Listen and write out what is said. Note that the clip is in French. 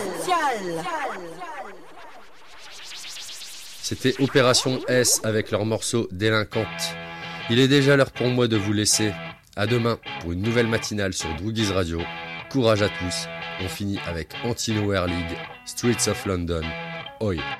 C'était Opération S avec leur morceau Délinquante. Il est déjà l'heure pour moi de vous laisser. À demain pour une nouvelle matinale sur Droogies Radio. Courage à tous. On finit avec Anti-Nowhere League, Streets of London, Oi.